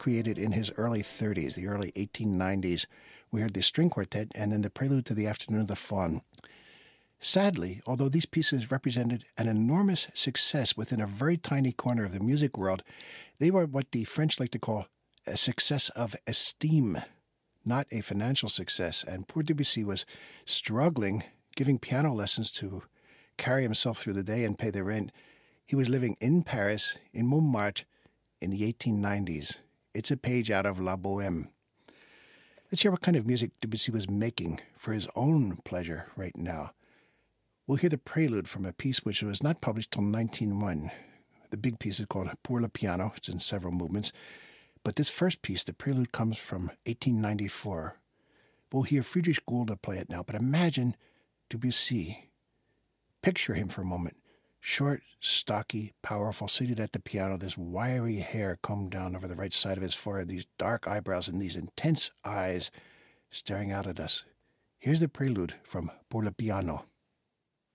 created in his early 30s, the early 1890s. We heard the string quartet and then the prelude to the Afternoon of the Faun. Sadly, although these pieces represented an enormous success within a very tiny corner of the music world, they were what the French like to call a success of esteem, not a financial success. And poor Debussy was struggling, giving piano lessons to carry himself through the day and pay the rent. He was living in Paris, in Montmartre, in the 1890s. It's a page out of La Bohème. Let's hear what kind of music Debussy was making for his own pleasure right now. We'll hear the prelude from a piece which was not published till 1901. The big piece is called Pour le Piano. It's in several movements. But this first piece, the prelude, comes from 1894. We'll hear Friedrich Gulda play it now, but imagine Debussy. Picture him for a moment. Short, stocky, powerful, seated at the piano, this wiry hair combed down over the right side of his forehead, these dark eyebrows and these intense eyes staring out at us. Here's the prelude from Pour le Piano.